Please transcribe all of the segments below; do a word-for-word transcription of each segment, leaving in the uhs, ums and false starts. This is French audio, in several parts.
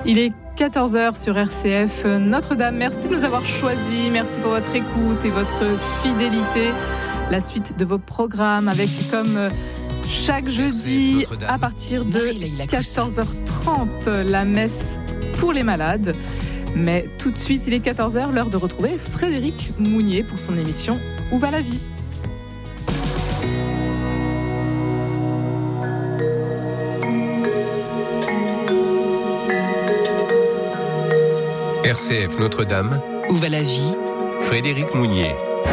Il est quatorze heures sur R C F Notre-Dame. Merci de nous avoir choisis. Merci pour votre écoute et votre fidélité. La suite de vos programmes avec, comme chaque jeudi, à partir de quatorze heures trente, la messe pour les malades. Mais tout de suite, il est quatorze heures, l'heure de retrouver Frédéric Mounier pour son émission Où va la vie ? R C F Notre-Dame. Où va la vie ? Frédéric Mounier.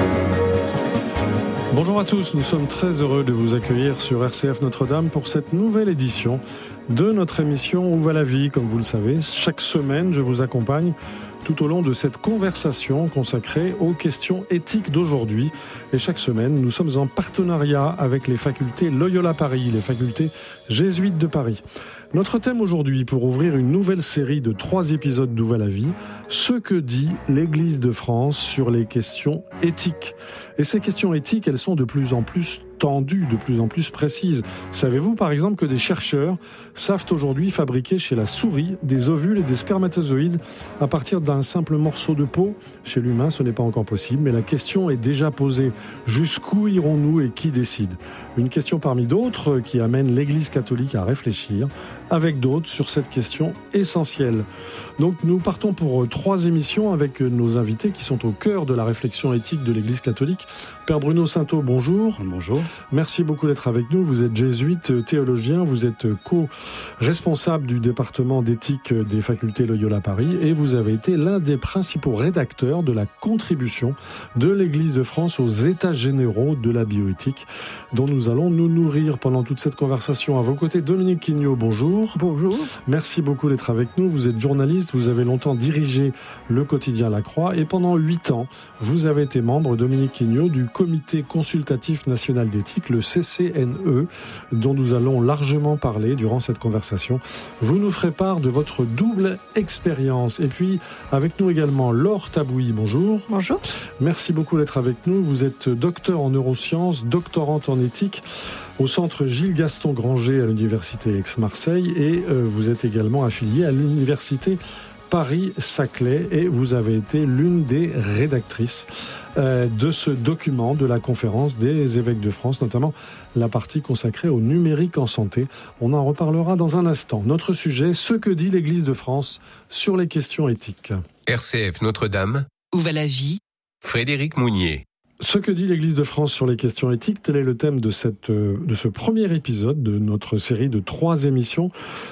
Bonjour à tous, nous sommes très heureux de vous accueillir sur R C F Notre-Dame pour cette nouvelle édition de notre émission Où va la vie ? Comme vous le savez, chaque semaine, je vous accompagne tout au long de cette conversation consacrée aux questions éthiques d'aujourd'hui. Et chaque semaine, nous sommes en partenariat avec les facultés Loyola Paris, les facultés jésuites de Paris. Notre thème aujourd'hui, pour ouvrir une nouvelle série de trois épisodes d'Où va la vie, ce que dit l'Église de France sur les questions éthiques. Et ces questions éthiques, elles sont de plus en plus tendues, de plus en plus précises. Savez-vous par exemple que des chercheurs savent aujourd'hui fabriquer chez la souris des ovules et des spermatozoïdes à partir d'un simple morceau de peau ? Chez l'humain, ce n'est pas encore possible, mais la question est déjà posée. Jusqu'où irons-nous et qui décide ? Une question parmi d'autres qui amène l'Église catholique à réfléchir avec d'autres sur cette question essentielle. Donc nous partons pour trois émissions avec nos invités qui sont au cœur de la réflexion éthique de l'Église catholique. Père Bruno Sainteau, bonjour. Bonjour. Merci beaucoup d'être avec nous. Vous êtes jésuite, théologien, vous êtes co-responsable du département d'éthique des facultés Loyola Paris et vous avez été l'un des principaux rédacteurs de la contribution de l'Église de France aux États généraux de la bioéthique, dont nous allons nous nourrir pendant toute cette conversation. À vos côtés, Dominique Quignot, bonjour. Bonjour. Merci beaucoup d'être avec nous. Vous êtes journaliste, vous avez longtemps dirigé le quotidien La Croix et pendant huit ans, vous avez été membre, Dominique Quignot, du Comité consultatif national d'éthique, le C C N E, dont nous allons largement parler durant cette conversation. Vous nous ferez part de votre double expérience. Et puis, avec nous également, Laure Tabouy, bonjour. Bonjour. Merci beaucoup d'être avec nous. Vous êtes docteur en neurosciences, doctorante en éthique au centre Gilles Gaston Granger à l'université Aix-Marseille et euh, vous êtes également affilié à l'université Paris-Saclay et vous avez été l'une des rédactrices euh, de ce document de la conférence des évêques de France, notamment la partie consacrée au numérique en santé. On en reparlera dans un instant. Notre sujet, ce que dit l'Église de France sur les questions éthiques. R C F Notre-Dame. Où va la vie ? Frédéric Mounier. Ce que dit l'Église de France sur les questions éthiques, tel est le thème de, cette, de ce premier épisode de notre série de trois émissions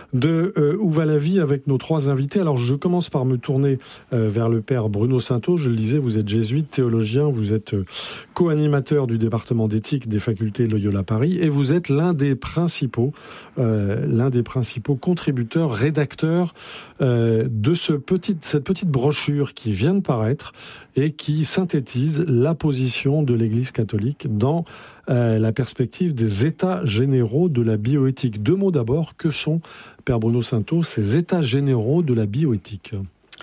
de euh, Où va la vie avec nos trois invités. Alors je commence par me tourner euh, vers le père Bruno Sainteau. Je le disais, vous êtes jésuite, théologien, vous êtes euh, co-animateur du département d'éthique des facultés Loyola Paris et vous êtes l'un des principaux, euh, l'un des principaux contributeurs, rédacteurs euh, de ce petit, cette petite brochure qui vient de paraître et qui synthétise la position de l'Église catholique dans euh, la perspective des états généraux de la bioéthique. Deux mots d'abord, que sont, Père Bruno Sainteau, ces états généraux de la bioéthique ?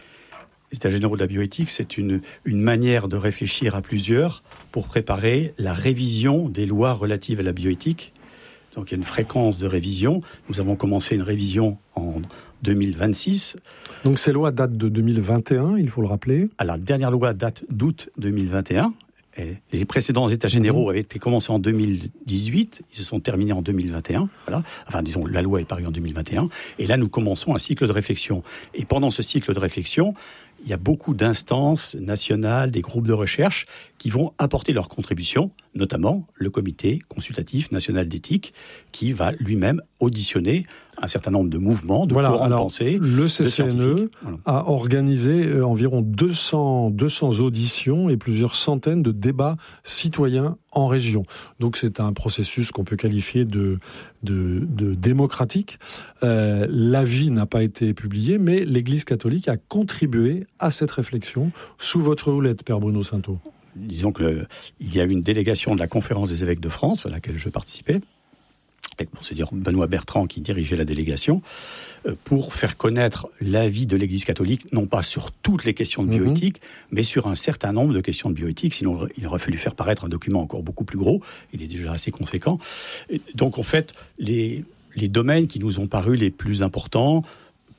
Les états généraux de la bioéthique, c'est une, une manière de réfléchir à plusieurs pour préparer la révision des lois relatives à la bioéthique. Donc il y a une fréquence de révision. Nous avons commencé une révision en deux mille vingt-six. Donc ces lois datent de deux mille vingt et un, il faut le rappeler. Alors, la dernière loi date d'août deux mille vingt et un. Et les précédents états généraux avaient été commencés en deux mille dix-huit, ils se sont terminés en deux mille vingt et un. Voilà. Enfin, disons, la loi est parue en deux mille vingt et un. Et là, nous commençons un cycle de réflexion. Et pendant ce cycle de réflexion, il y a beaucoup d'instances nationales, des groupes de recherche qui vont apporter leur contribution, notamment le Comité consultatif national d'éthique, qui va lui-même auditionner un certain nombre de mouvements, de voilà, courants alors, de pensée. Le C C N E voilà. a organisé euh, environ deux cents, deux cents auditions et plusieurs centaines de débats citoyens en région. Donc c'est un processus qu'on peut qualifier de, de, de démocratique. Euh, l'avis n'a pas été publié, mais l'Église catholique a contribué à cette réflexion sous votre houlette, Père Bruno Sainteau. Disons qu'il y a eu une délégation de la Conférence des évêques de France, à laquelle je participais, et pour se dire Benoît Bertrand qui dirigeait la délégation, pour faire connaître l'avis de l'Église catholique, non pas sur toutes les questions de bioéthique, mmh. mais sur un certain nombre de questions de bioéthique. Sinon, il aurait fallu faire paraître un document encore beaucoup plus gros. Il est déjà assez conséquent. Et donc, en fait, les, les domaines qui nous ont paru les plus importants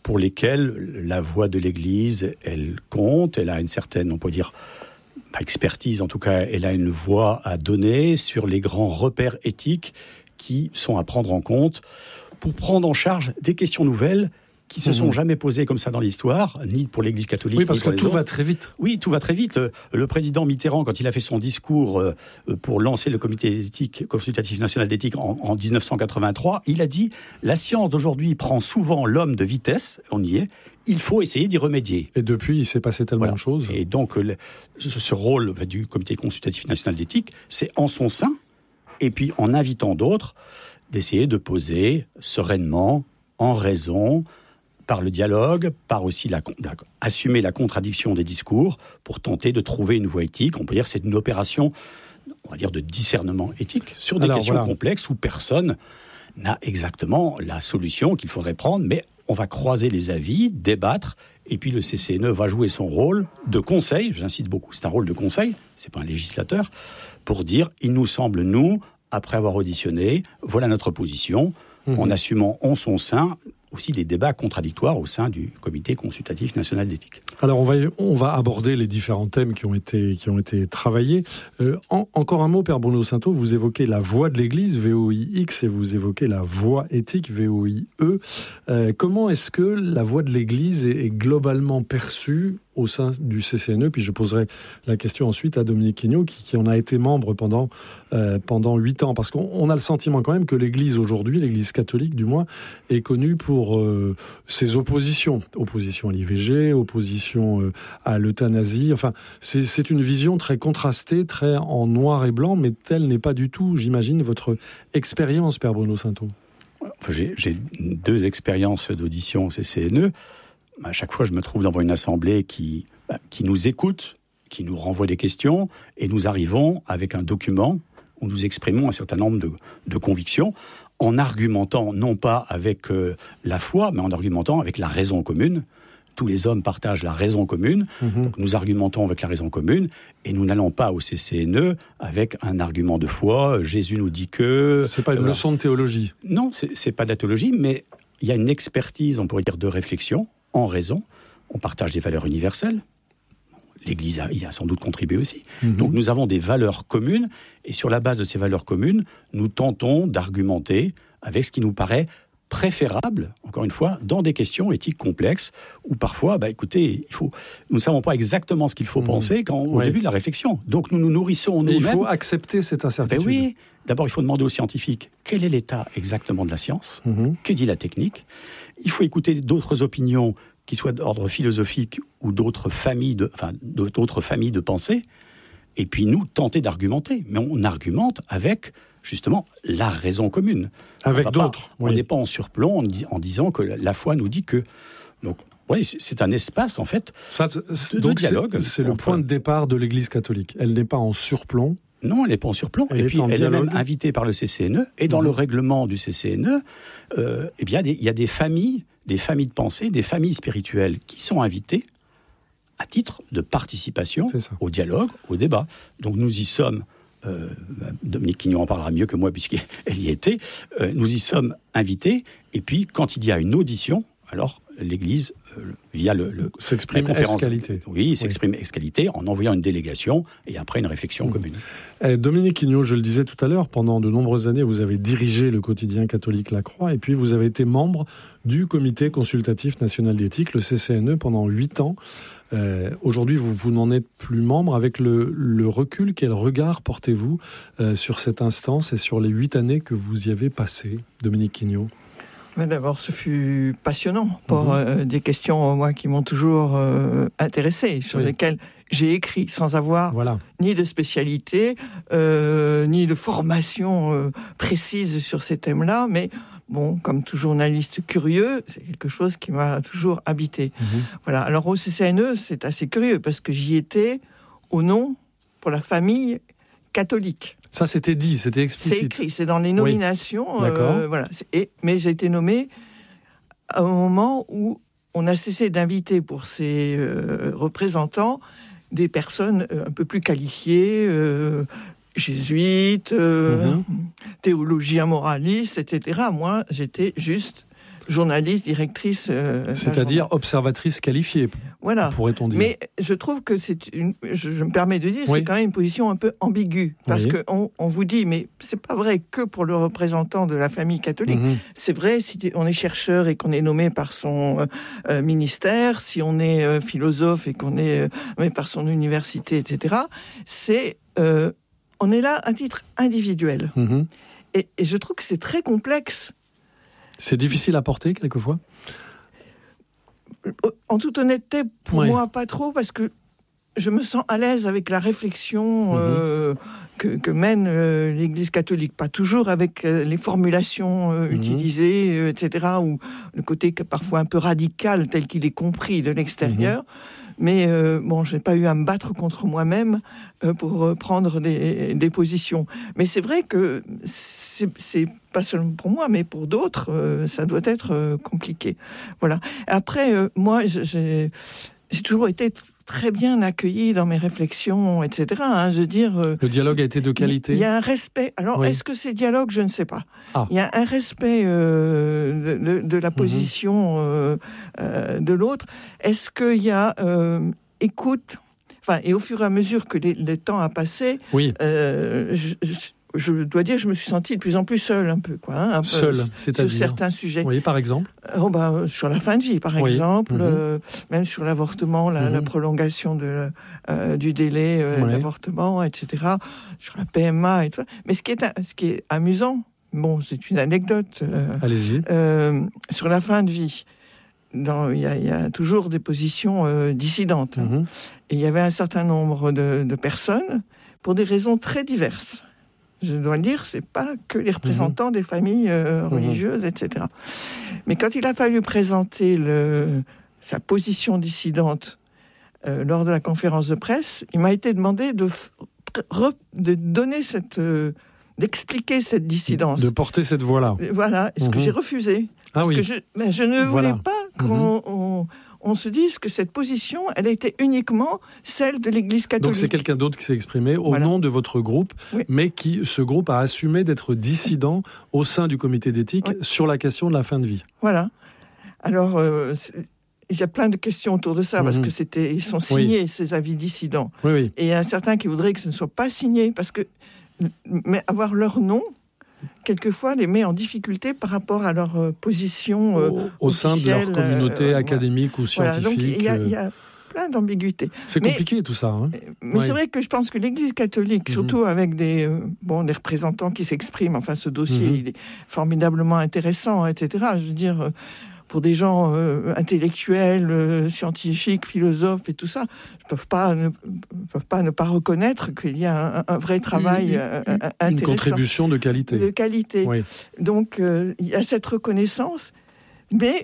pour lesquels la voix de l'Église, elle compte, elle a une certaine, on peut dire, pas expertise, en tout cas, elle a une voix à donner sur les grands repères éthiques qui sont à prendre en compte pour prendre en charge des questions nouvelles qui se mmh. sont jamais posées comme ça dans l'histoire, ni pour l'Église catholique. Oui, parce ni pour que les tout autres. va très vite. Oui, tout va très vite. Le, le président Mitterrand, quand il a fait son discours euh, pour lancer le comité d'éthique, consultatif national d'éthique en, en dix-neuf cent quatre-vingt-trois, il a dit « La science d'aujourd'hui prend souvent l'homme de vitesse », on y est, il faut essayer d'y remédier. Et depuis, il s'est passé tellement voilà. de choses. Et donc, le, ce, ce rôle du comité consultatif national d'éthique, c'est en son sein, et puis en invitant d'autres, d'essayer de poser sereinement, en raison, par le dialogue, par aussi la, la, assumer la contradiction des discours pour tenter de trouver une voie éthique. On peut dire que c'est une opération, on va dire, de discernement éthique sur des Alors, questions voilà. complexes où personne n'a exactement la solution qu'il faudrait prendre, mais on va croiser les avis, débattre, et puis le C C N E va jouer son rôle de conseil, j'insiste beaucoup, c'est un rôle de conseil, c'est pas un législateur, pour dire, il nous semble, nous, après avoir auditionné, voilà notre position, mmh. en assumant en son sein aussi des débats contradictoires au sein du Comité consultatif national d'éthique. Alors on va, on va aborder les différents thèmes qui ont été, qui ont été travaillés. Euh, en, encore un mot, Père Bruno Sainteau, vous évoquez la voix de l'Église, V O I X, et vous évoquez la voix éthique, V O I E. Euh, comment est-ce que la voix de l'Église est, est globalement perçue au sein du C C N E? Puis je poserai la question ensuite à Dominique Quignot, qui, qui en a été membre pendant euh, pendant huit ans, parce qu'on on a le sentiment quand même que l'Église aujourd'hui, l'Église catholique du moins, est connue pour euh, ses oppositions, opposition à l'I V G, opposition euh, à l'euthanasie. Enfin, c'est, c'est une vision très contrastée, très en noir et blanc, mais telle n'est pas du tout, j'imagine, votre expérience, Père Bruno Sainteau. J'ai, j'ai deux expériences d'audition au C C N E. À chaque fois, je me trouve devant une assemblée qui, bah, qui nous écoute, qui nous renvoie des questions, et nous arrivons avec un document où nous exprimons un certain nombre de, de convictions, en argumentant, non pas avec euh, la foi, mais en argumentant avec la raison commune. Tous les hommes partagent la raison commune, mmh. donc nous argumentons avec la raison commune, et nous n'allons pas au C C N E avec un argument de foi, Jésus nous dit que... C'est pas une voilà. leçon de théologie. Non, c'est, c'est pas de la théologie, mais il y a une expertise, on pourrait dire, de réflexion, en raison, on partage des valeurs universelles. L'Église a, y a sans doute contribué aussi. Mmh. Donc nous avons des valeurs communes, et sur la base de ces valeurs communes, nous tentons d'argumenter avec ce qui nous paraît préférable, encore une fois, dans des questions éthiques complexes, où parfois, bah, écoutez, il faut, nous ne savons pas exactement ce qu'il faut mmh. penser quand, au ouais. début de la réflexion. Donc nous nous nourrissons nous-mêmes. Et il faut accepter cette incertitude. Ben oui, d'abord il faut demander aux scientifiques, quel est l'état exactement de la science ? mmh. Que dit la technique ? Il faut écouter d'autres opinions qui soient d'ordre philosophique ou d'autres familles de, enfin, d'autres familles de pensée, et puis nous tenter d'argumenter. Mais on argumente avec, justement, la raison commune. Avec on d'autres. Pas, oui. On n'est pas en surplomb en, en disant que la foi nous dit que... Donc, oui, c'est un espace, en fait, Ça, de, donc de dialogue. C'est, c'est le point de départ de l'Église catholique. Elle n'est pas en surplomb. Non, elle n'est pas en surplomb. Elle et est puis, elle dialogue. est même invitée par le C C N E. Et dans mmh. le règlement du C C N E, euh, eh bien, il y a des familles, des familles de pensée, des familles spirituelles qui sont invitées à titre de participation au dialogue, au débat. Donc, nous y sommes. Euh, Dominique Quignot en parlera mieux que moi puisqu'elle y était. Euh, nous y sommes invités. Et puis, quand il y a une audition, alors l'Église, euh, via le, le s'exprime la conférence, ex-qualité. Oui, s'exprime oui. ex-qualité en envoyant une délégation et après une réflexion mmh. commune. Eh, Dominique Quignot, je le disais tout à l'heure, pendant de nombreuses années, vous avez dirigé le quotidien catholique La Croix et puis vous avez été membre du Comité consultatif national d'éthique, le C C N E, pendant huit ans. Euh, aujourd'hui, vous, vous n'en êtes plus membre. Avec le, le recul, quel regard portez-vous euh, sur cette instance et sur les huit années que vous y avez passées, Dominique Quignot ? Mais d'abord, ce fut passionnant pour mmh. euh, des questions, moi, qui m'ont toujours euh, intéressé, sur oui. lesquelles j'ai écrit sans avoir voilà. ni de spécialité, euh, ni de formation euh, précise sur ces thèmes-là, mais bon, comme tout journaliste curieux, c'est quelque chose qui m'a toujours habité. Mmh. Voilà. Alors au C C N E, c'est assez curieux, parce que j'y étais au nom pour la famille catholique. Ça, c'était dit, c'était explicite. C'est écrit, c'est dans les nominations. Oui. D'accord. Euh, voilà. Et, mais j'ai été nommé à un moment où on a cessé d'inviter pour ces euh, représentants des personnes euh, un peu plus qualifiées, euh, jésuites, euh, mm-hmm. théologiens moralistes, et cetera. Moi, j'étais juste journaliste, directrice. Euh, C'est-à-dire observatrice qualifiée, voilà. pourrait-on dire. Mais je trouve que c'est une, je, je me permets de dire, oui. c'est quand même une position un peu ambiguë. Parce oui. qu'on on vous dit, mais c'est pas vrai que pour le représentant de la famille catholique. Mm-hmm. C'est vrai si on est chercheur et qu'on est nommé par son euh, ministère, si on est euh, philosophe et qu'on est euh, nommé par son université, et cetera. C'est, euh, on est là à titre individuel. Mm-hmm. Et, et je trouve que c'est très complexe. C'est difficile à porter, quelquefois ? En toute honnêteté, pour oui. moi, pas trop, parce que je me sens à l'aise avec la réflexion mmh. euh, que, que mène euh, l'Église catholique. Pas toujours avec euh, les formulations euh, mmh. utilisées, euh, et cetera, ou le côté parfois un peu radical, tel qu'il est compris de l'extérieur. Mmh. Mais euh, bon, je n'ai pas eu à me battre contre moi-même euh, pour euh, prendre des, des positions. Mais c'est vrai que c'est, c'est pas seulement pour moi, mais pour d'autres, euh, ça doit être euh, compliqué. Voilà. Après, euh, moi, j'ai, j'ai toujours été très bien accueilli dans mes réflexions, et cetera. Hein, je veux dire, euh, le dialogue a été de qualité. Il y a un respect. Alors, oui. est-ce que c'est dialogue ? Je ne sais pas. Ah. Il y a un respect euh, de, de la position mmh. euh, euh, de l'autre. Est-ce qu'il y a euh, écoute ? Enfin, et au fur et à mesure que les, le temps a passé, oui. euh, je, je, je dois dire, je me suis senti de plus en plus seul, un peu, quoi. Hein, un seul, peu, c'est-à-dire sur certains sujets. Oui, par exemple. Oh bah, sur la fin de vie, par oui. exemple, mmh. euh, même sur l'avortement, la, mmh. la prolongation de, euh, du délai euh, ouais. d'avortement, et cetera. Sur la P M A et tout ça. Mais ce qui est, ce qui est amusant, bon, c'est une anecdote. Euh, Allez-y. Euh, sur la fin de vie, il y, y a toujours des positions euh, dissidentes. Mmh. Hein. Et il y avait un certain nombre de, de personnes, pour des raisons très diverses. Je dois le dire, c'est pas que les représentants mmh. des familles euh, religieuses, mmh. et cetera. Mais quand il a fallu présenter le, sa position dissidente euh, lors de la conférence de presse, il m'a été demandé de, re, de donner cette, euh, d'expliquer cette dissidence, de porter cette voix-là. Voilà, ce mmh. que j'ai refusé. Ah parce oui. que je, mais je ne voilà. voulais pas qu'on. Mmh. On, on se dise que cette position, elle a été uniquement celle de l'Église catholique. Donc c'est quelqu'un d'autre qui s'est exprimé au voilà. nom de votre groupe, oui. mais qui, ce groupe a assumé d'être dissident au sein du comité d'éthique oui. sur la question de la fin de vie. Voilà. Alors, euh, il y a plein de questions autour de ça, mmh. parce que c'était, ils sont signés, oui. ces avis dissidents. Oui, oui. Et il y a certains qui voudraient que ce ne soit pas signé, parce que mais avoir leur nom, quelquefois, les met en difficulté par rapport à leur euh, position euh, au, au sein de leur communauté euh, académique voilà. ou scientifique. Voilà, donc il y a, il y a plein d'ambiguïtés. C'est mais, compliqué tout ça. Hein mais ouais. c'est vrai que je pense que l'Église catholique, mm-hmm. surtout avec des, euh, bon, des représentants qui s'expriment, enfin ce dossier, mm-hmm. il est formidablement intéressant, et cetera. Je veux dire, euh, pour des gens euh, intellectuels, euh, scientifiques, philosophes et tout ça, ne peuvent pas ne, peuvent pas ne pas reconnaître qu'il y a un, un vrai travail euh, une, intéressant. Une contribution de qualité. De qualité. Oui. Donc, euh, il y a cette reconnaissance, mais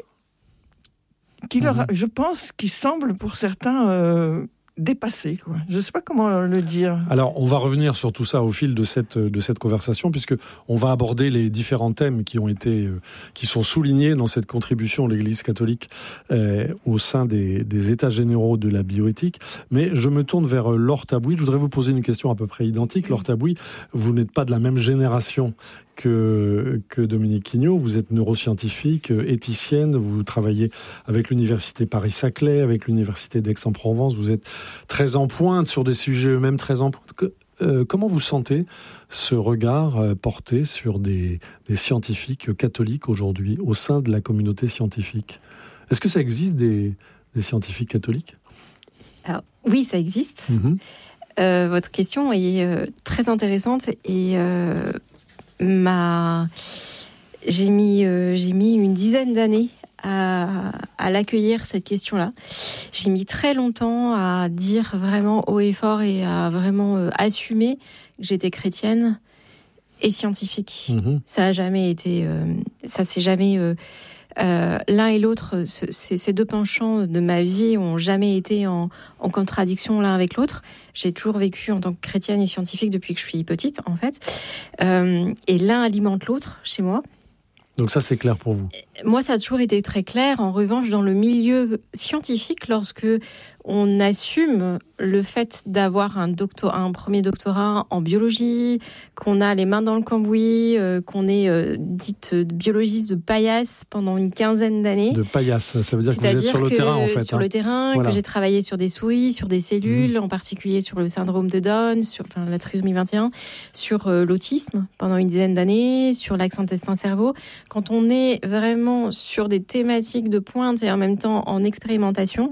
qui leur, mm-hmm. je pense, qui semble pour certains euh, dépassé, quoi. Je ne sais pas comment le dire. Alors, on va revenir sur tout ça au fil de cette, de cette conversation, puisque on va aborder les différents thèmes qui ont été, euh, qui sont soulignés dans cette contribution de l'Église catholique euh, au sein des, des États généraux de la bioéthique. Mais je me tourne vers Laure Tabouy. Je voudrais vous poser une question à peu près identique. Laure Tabouy, vous n'êtes pas de la même génération que, que Dominique Quignot. Vous êtes neuroscientifique, éthicienne, vous travaillez avec l'Université Paris-Saclay, avec l'Université d'Aix-en-Provence. Vous êtes très en pointe sur des sujets eux-mêmes très en pointe. Que, euh, comment vous sentez ce regard euh, porté sur des, des scientifiques catholiques aujourd'hui au sein de la communauté scientifique ? Est-ce que ça existe des, des scientifiques catholiques ? Alors, oui, ça existe. Mm-hmm. Euh, votre question est euh, très intéressante et euh, ma... j'ai, mis, euh, j'ai mis une dizaine d'années à, à l'accueillir, cette question-là. J'ai mis très longtemps à dire vraiment haut et fort et à vraiment euh, assumer que j'étais chrétienne et scientifique. Mmh. Ça a jamais été... Euh, ça s'est jamais... Euh, Euh, l'un et l'autre, ce, ces, ces deux penchants de ma vie ont jamais été en, en contradiction l'un avec l'autre. J'ai toujours vécu en tant que chrétienne et scientifique depuis que je suis petite, en fait. Euh, et l'un alimente l'autre chez moi. Donc ça, c'est clair pour vous ? Moi, ça a toujours été très clair. En revanche, dans le milieu scientifique, lorsque on assume le fait d'avoir un, doctor, un premier doctorat en biologie, qu'on a les mains dans le cambouis, euh, qu'on est euh, dite biologiste de paillasse pendant une quinzaine d'années. De paillasse, ça veut dire C'est-à-dire que vous êtes sur le que terrain, en fait. Sur hein. le terrain, Voilà. que j'ai travaillé sur des souris, sur des cellules, mmh. en particulier sur le syndrome de Down, sur enfin, la trisomie vingt et un, sur euh, l'autisme pendant une dizaine d'années, sur l'axe intestin-cerveau. Quand on est vraiment sur des thématiques de pointe et en même temps en expérimentation,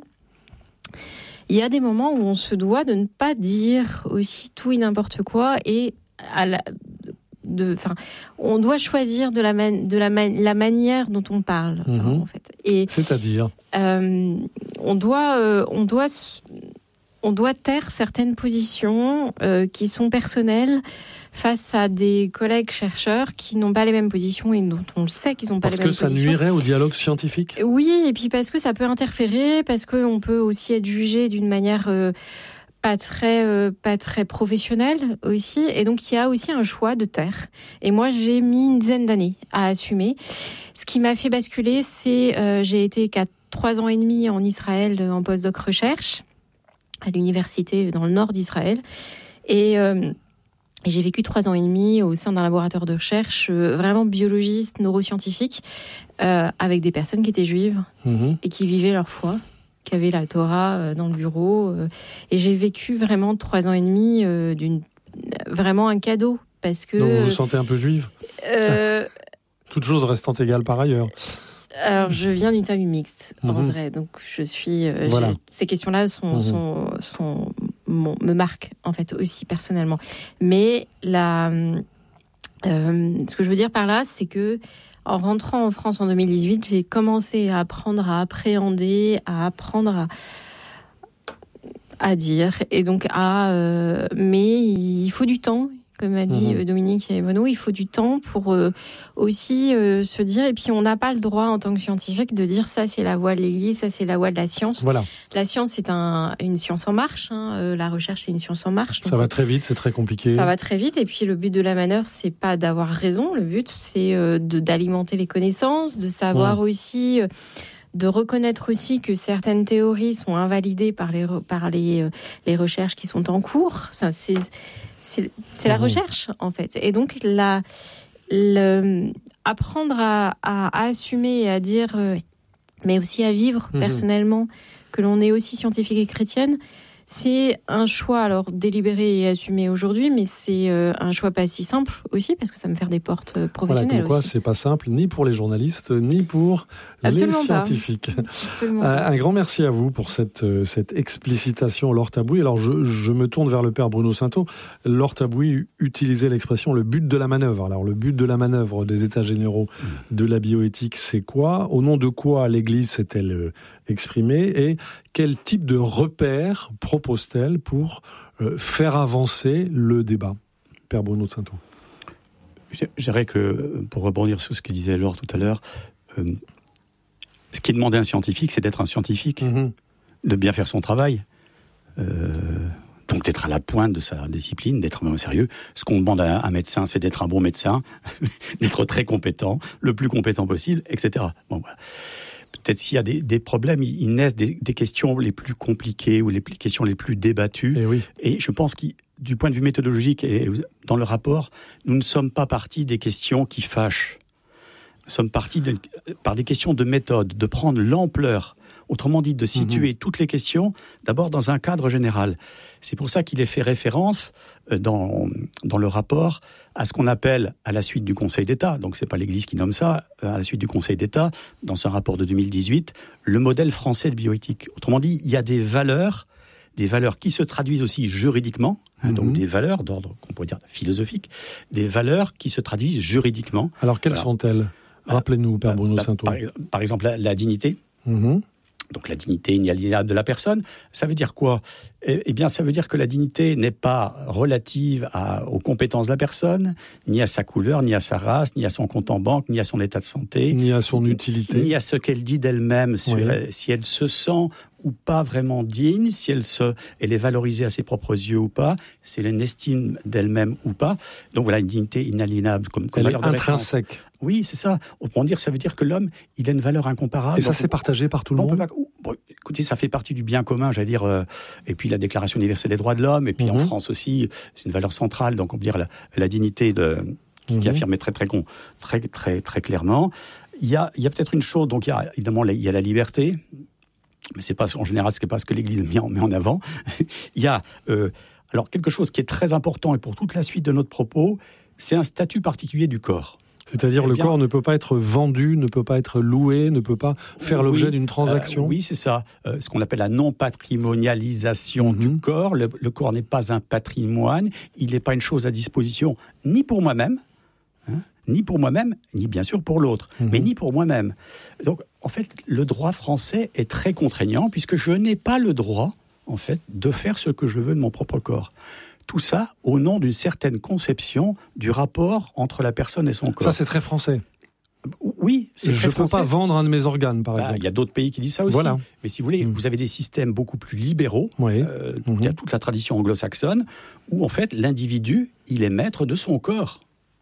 il y a des moments où on se doit de ne pas dire aussi tout et n'importe quoi et à la, de, enfin, on doit choisir de la, man, de la, man, la manière dont on parle. Enfin, mmh. en fait. Et, c'est-à-dire euh, on doit, euh, on doit, on doit taire certaines positions euh, qui sont personnelles face à des collègues chercheurs qui n'ont pas les mêmes positions et dont on le sait qu'ils n'ont pas parce les mêmes positions. Parce que ça nuirait au dialogue scientifique ? Oui, et puis parce que ça peut interférer, parce qu'on peut aussi être jugé d'une manière euh, pas très, euh, pas très professionnelle aussi. Et donc, il y a aussi un choix de taire. Et moi, j'ai mis une dizaine d'années à assumer. Ce qui m'a fait basculer, c'est euh, j'ai été quatre, trois ans et demi en Israël en postdoc recherche à l'université dans le nord d'Israël. Et... Euh, Et j'ai vécu trois ans et demi au sein d'un laboratoire de recherche euh, vraiment biologiste, neuroscientifique, euh, avec des personnes qui étaient juives mmh. et qui vivaient leur foi, qui avaient la Torah euh, dans le bureau. Euh, et j'ai vécu vraiment trois ans et demi euh, d'une vraiment un cadeau parce que. Donc vous vous sentez un peu juive euh, Toute chose restant égale par ailleurs. Alors, je viens d'une famille mixte, mmh. en vrai. Donc, je suis. Euh, voilà. Ces questions-là sont, mmh. sont, sont, mon, me marquent, en fait, aussi personnellement. Mais la, euh, ce que je veux dire par là, c'est que, en rentrant en France en deux mille dix-huit, j'ai commencé à apprendre à appréhender, à apprendre à. à dire. Et donc, à. Euh, mais il faut du temps. Comme a dit mmh. Dominique et Bono, il faut du temps pour euh, aussi euh, se dire, et puis on n'a pas le droit en tant que scientifique de dire ça c'est la voie de l'Église, ça c'est la voie de la science. Voilà. La science c'est un, une science en marche, hein, euh, la recherche c'est une science en marche. Ça va très vite, c'est très compliqué. Ça va très vite, et puis le but de la manœuvre c'est pas d'avoir raison, le but c'est euh, de, d'alimenter les connaissances, de savoir mmh. aussi... Euh, de reconnaître aussi que certaines théories sont invalidées par les, par les, euh, les recherches qui sont en cours. Ça, c'est, c'est, c'est la recherche, en fait. Et donc, la, le, apprendre à, à, à assumer et à dire, euh, mais aussi à vivre mmh. personnellement, que l'on est aussi scientifique et chrétienne, c'est un choix, alors délibéré et assumé aujourd'hui, mais c'est euh, un choix pas si simple aussi, parce que ça me ferme des portes euh, professionnelles. Voilà, comme quoi, aussi. C'est pas simple, ni pour les journalistes, ni pour Absolument les scientifiques. Absolument euh, un grand merci à vous pour cette, euh, cette explicitation, Laure Tabouy. Alors, je, je me tourne vers le père Bruno Sainteau. Laure Tabouy utilisait l'expression « le but de la manœuvre ». Alors, le but de la manœuvre des États généraux de la bioéthique, c'est quoi ? Au nom de quoi l'Église s'est-elle euh, exprimée ? Et quel type de repères propose-t-elle pour euh, faire avancer le débat ? Père Bruno Sainteau. Je dirais que, pour rebondir sur ce que disait Laure tout à l'heure, euh, ce qui est demandé à un scientifique, c'est d'être un scientifique, mmh. de bien faire son travail, euh, donc d'être à la pointe de sa discipline, d'être vraiment sérieux. Ce qu'on demande à un médecin, c'est d'être un bon médecin, d'être très compétent, le plus compétent possible, et cetera. Bon, voilà. Peut-être s'il y a des, des problèmes, ils, ils naissent des, des questions les plus compliquées ou les plus, questions les plus débattues. Et, oui. et je pense que du point de vue méthodologique, et dans le rapport, nous ne sommes pas partis des questions qui fâchent. Nous sommes partis de, par des questions de méthode, de prendre l'ampleur, autrement dit, de situer mmh. toutes les questions, d'abord dans un cadre général. C'est pour ça qu'il est fait référence dans, dans le rapport à ce qu'on appelle, à la suite du Conseil d'État, donc c'est pas l'Église qui nomme ça, à la suite du Conseil d'État, dans ce rapport de deux mille dix-huit, le modèle français de bioéthique. Autrement dit, il y a des valeurs, des valeurs qui se traduisent aussi juridiquement, hein, mmh. donc des valeurs d'ordre, qu'on pourrait dire philosophique, des valeurs qui se traduisent juridiquement. Alors quelles Alors, sont-elles ? Rappelez-nous, Père Bruno bah, Sainteau. Par, par exemple, la, la dignité. Mmh. Donc la dignité inaliénable de la personne, ça veut dire quoi ? Eh bien, ça veut dire que la dignité n'est pas relative à, aux compétences de la personne, ni à sa couleur, ni à sa race, ni à son compte en banque, ni à son état de santé, ni à son utilité, ni à ce qu'elle dit d'elle-même, sur, oui. si elle se sent ou pas vraiment digne, si elle, se, elle est valorisée à ses propres yeux ou pas, si elle a une estime d'elle-même ou pas. Donc voilà, une dignité inaliénable comme, comme elle valeur est de intrinsèque. Oui, c'est ça. On peut en dire, ça veut dire que l'homme, il a une valeur incomparable. Et ça, c'est partagé par tout le on monde. peut pas, bon, écoutez, ça fait partie du bien commun, j'allais dire. Euh, et puis la Déclaration universelle des droits de l'homme. Et puis mm-hmm. en France aussi, c'est une valeur centrale. Donc on peut dire la, la dignité de, qui, mm-hmm. qui est affirmée très très très très très clairement. Il y a, il y a peut-être une chose. Donc il y a évidemment il y a la liberté. Mais c'est pas en général, c'est pas ce que l'Église met en, met en avant. Il y a euh, alors quelque chose qui est très important et pour toute la suite de notre propos, c'est un statut particulier du corps. C'est-à-dire eh le bien, corps ne peut pas être vendu, ne peut pas être loué, ne peut pas faire oui, l'objet d'une transaction. Euh, oui, c'est ça. Euh, ce qu'on appelle la non-patrimonialisation mm-hmm. du corps. Le, le corps n'est pas un patrimoine. Il n'est pas une chose à disposition ni pour moi-même, hein, ni pour moi-même, ni bien sûr pour l'autre, mm-hmm. mais ni pour moi-même. Donc, en fait, le droit français est très contraignant puisque je n'ai pas le droit, en fait, de faire ce que je veux de mon propre corps. Tout ça au nom d'une certaine conception du rapport entre la personne et son corps. Ça, c'est très français. Oui, c'est je très français. Je ne peux pas vendre un de mes organes, par bah, exemple. Il y a d'autres pays qui disent ça aussi. Voilà. Mais si vous voulez, mmh. vous avez des systèmes beaucoup plus libéraux. Oui. Euh, mmh. Il y a toute la tradition anglo-saxonne où, en fait, l'individu, il est maître de son corps.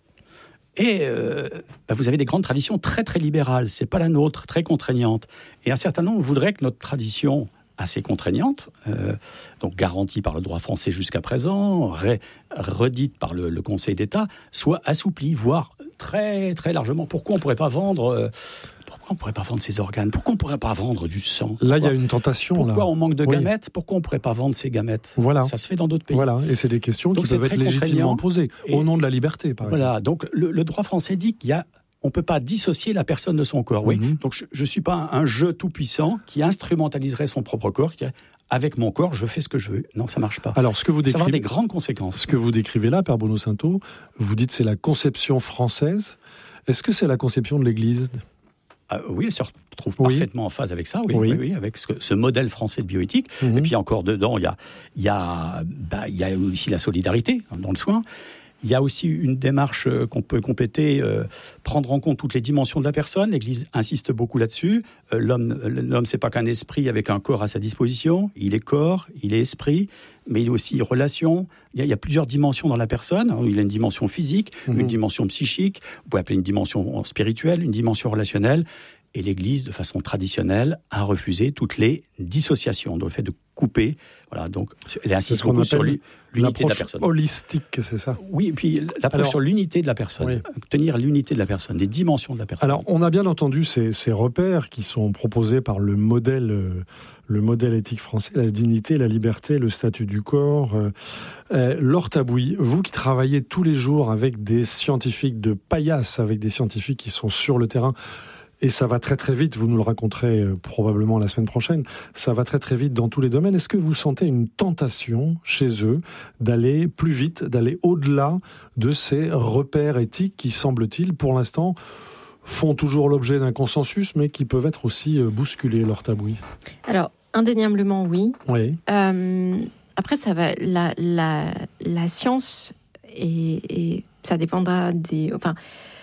Et euh, bah, vous avez des grandes traditions très, très libérales. Ce n'est pas la nôtre, très contraignante. Et un certain nombre voudraient que notre tradition assez contraignante, euh, donc garantie par le droit français jusqu'à présent, ré, redite par le, le Conseil d'État, soit assouplie, voire très très largement. Pourquoi on ne pourrait pas vendre euh, pourquoi on pourrait pas vendre ses organes? Pourquoi on ne pourrait pas vendre du sang? Là, il y a une tentation. Pourquoi là. on manque de oui. gamètes? Pourquoi on ne pourrait pas vendre ces gamètes? Voilà. Ça se fait dans d'autres pays. Voilà, et c'est des questions donc qui peuvent être légitimement posées, et au nom de la liberté, par voilà. exemple. Donc le, le droit français dit qu'il y a on ne peut pas dissocier la personne de son corps. Oui. Mm-hmm. Donc, je ne suis pas un jeu tout-puissant qui instrumentaliserait son propre corps, qui a, avec mon corps, je fais ce que je veux. Non, ça ne marche pas. Alors, ce que vous décrivez, ça va avoir des grandes conséquences. Ce que vous décrivez là, Père Bruno Sainteau, vous dites c'est la conception française. Est-ce que c'est la conception de l'Église ? Ah, oui, elle se retrouve oui. parfaitement en phase avec ça, oui, oui. oui, oui avec ce, ce modèle français de bioéthique. Mm-hmm. Et puis encore dedans, il y a, il y a, bah, il y a aussi la solidarité hein, dans le soin. Il y a aussi une démarche qu'on peut compléter, euh, prendre en compte toutes les dimensions de la personne. L'Église insiste beaucoup là-dessus. Euh, l'homme, l'homme, c'est pas qu'un esprit avec un corps à sa disposition. Il est corps, il est esprit, mais il est aussi relation. Il y a, il y a plusieurs dimensions dans la personne. Il a une dimension physique, mmh. une dimension psychique. Vous pouvez appeler une dimension spirituelle, une dimension relationnelle. Et l'Église, de façon traditionnelle, a refusé toutes les dissociations. Donc le fait de couper, voilà. Donc elle insiste beaucoup sur l'unité de la personne. Holistique, c'est ça. Oui, et puis l'approche Alors, sur l'unité de la personne, oui. tenir l'unité de la personne, les dimensions de la personne. Alors on a bien entendu ces, ces repères qui sont proposés par le modèle, euh, le modèle éthique français, la dignité, la liberté, le statut du corps. Euh, euh, Laure Tabouy, vous qui travaillez tous les jours avec des scientifiques de paillasse, avec des scientifiques qui sont sur le terrain. Et ça va très très vite, vous nous le raconterez euh, probablement la semaine prochaine, ça va très très vite dans tous les domaines. Est-ce que vous sentez une tentation chez eux d'aller plus vite, d'aller au-delà de ces repères éthiques qui, semble-t-il, pour l'instant, font toujours l'objet d'un consensus, mais qui peuvent être aussi euh, bousculés, Laure Tabouy? Alors, indéniablement, oui. Oui. Euh, après, ça va, la, la, la science, et, et ça dépendra des... Enfin,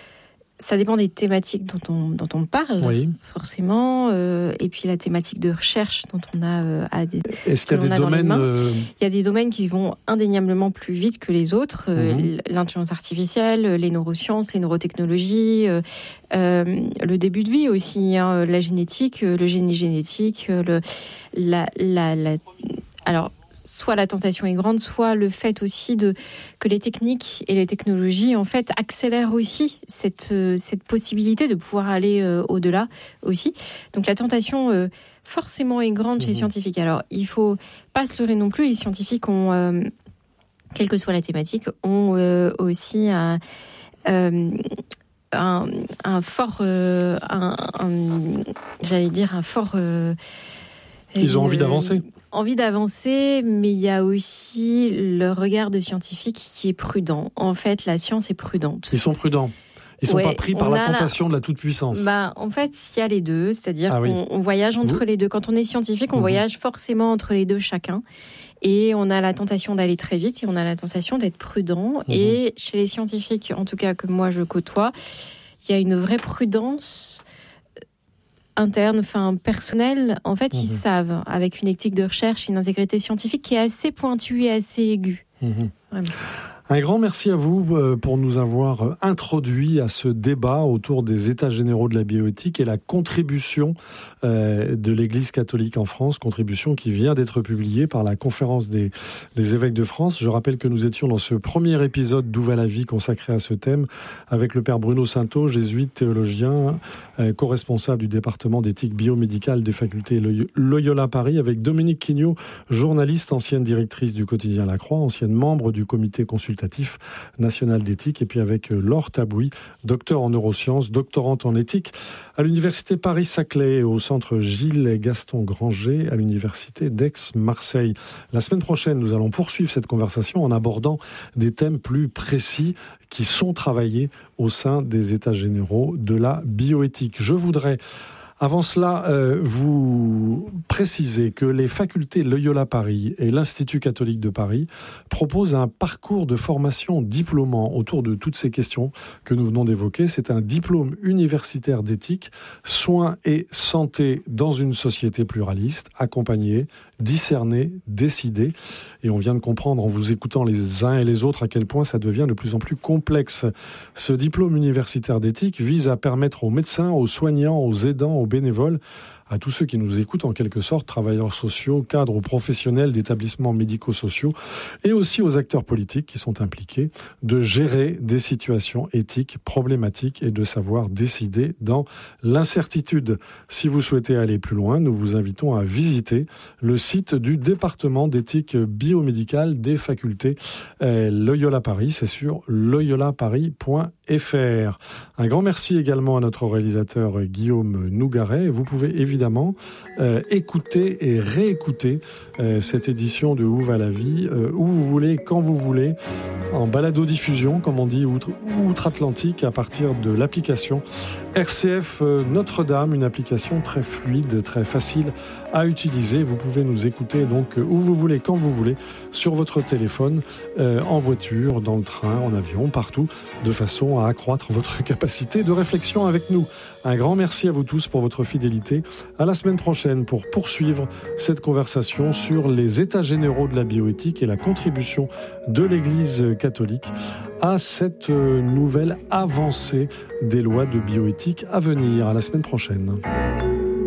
ça dépend des thématiques dont on, dont on parle, oui. forcément, euh, et puis la thématique de recherche dont on a euh, à des. Est-ce qu'il y a des domaines euh... Il y a des domaines qui vont indéniablement plus vite que les autres. Euh, mmh. L'intelligence artificielle, les neurosciences, les neurotechnologies, euh, euh, le début de vie aussi, hein, la génétique, le génie génétique, le la la, la alors. Soit la tentation est grande, soit le fait aussi de, que les techniques et les technologies en fait accélèrent aussi cette, cette possibilité de pouvoir aller euh, au-delà aussi. Donc la tentation euh, forcément est grande chez mmh. les scientifiques. Alors il ne faut pas se leurrer non plus, les scientifiques ont, euh, quelle que soit la thématique, ont euh, aussi un, euh, un, un fort, euh, un, un, j'allais dire un fort... Euh, Ils ont envie d'avancer. Envie d'avancer, mais il y a aussi le regard de scientifique qui est prudent. En fait, la science est prudente. Ils sont prudents. Ils ne sont ouais, pas pris par la tentation la... de la toute-puissance. Bah, en fait, il y a les deux. C'est-à-dire ah, qu'on oui. on voyage entre Vous... les deux. Quand on est scientifique, on mmh. voyage forcément entre les deux chacun. Et on a la tentation d'aller très vite et on a la tentation d'être prudent. Mmh. Et chez les scientifiques, en tout cas que moi je côtoie, il y a une vraie prudence interne, enfin personnelle. En fait, mmh. ils savent, avec une éthique de recherche, une intégrité scientifique qui est assez pointue et assez aiguë. Mmh. Vraiment. Un grand merci à vous pour nous avoir introduit à ce débat autour des états généraux de la bioéthique et la contribution de l'Église catholique en France, contribution qui vient d'être publiée par la conférence des, des évêques de France. Je rappelle que nous étions dans ce premier épisode d'Où va la vie consacré à ce thème avec le père Bruno Sainteau, jésuite, théologien, co-responsable du département d'éthique biomédicale des facultés Loyola Paris, avec Dominique Quignot, journaliste, ancienne directrice du quotidien La Croix, ancienne membre du comité consultatif national d'éthique, et puis avec Laure Tabouy, docteur en neurosciences, doctorante en éthique à l'université Paris-Saclay et au centre Gilles et Gaston Granger à l'université d'Aix-Marseille. La semaine prochaine, nous allons poursuivre cette conversation en abordant des thèmes plus précis qui sont travaillés au sein des états généraux de la bioéthique. Je voudrais Avant cela, euh, vous précisez que les facultés Loyola Paris et l'Institut catholique de Paris proposent un parcours de formation diplômant autour de toutes ces questions que nous venons d'évoquer. C'est un diplôme universitaire d'éthique, soins et santé dans une société pluraliste, accompagné, discerné, décidé. Et on vient de comprendre en vous écoutant les uns et les autres à quel point ça devient de plus en plus complexe. Ce diplôme universitaire d'éthique vise à permettre aux médecins, aux soignants, aux aidants, aux bénévoles, à tous ceux qui nous écoutent en quelque sorte, travailleurs sociaux, cadres ou professionnels d'établissements médico-sociaux, et aussi aux acteurs politiques qui sont impliqués, de gérer des situations éthiques problématiques et de savoir décider dans l'incertitude. Si vous souhaitez aller plus loin, nous vous invitons à visiter le site du département d'éthique biomédicale des facultés euh, Loyola Paris. C'est sur loyola paris point f r. Un grand merci également à notre réalisateur Guillaume Nougaret. Vous pouvez évidemment évidemment, euh, écouter et réécouter euh, cette édition de Où va la vie, euh, où vous voulez, quand vous voulez, en balado-diffusion, comme on dit, outre, outre-Atlantique, à partir de l'application R C F euh, Notre-Dame, une application très fluide, très facile à utiliser. Vous pouvez nous écouter donc euh, où vous voulez, quand vous voulez, sur votre téléphone, euh, en voiture, dans le train, en avion, partout, de façon à accroître votre capacité de réflexion avec nous. Un grand merci à vous tous pour votre fidélité. À la semaine prochaine pour poursuivre cette conversation sur les états généraux de la bioéthique et la contribution de l'Église catholique à cette nouvelle avancée des lois de bioéthique à venir. À la semaine prochaine.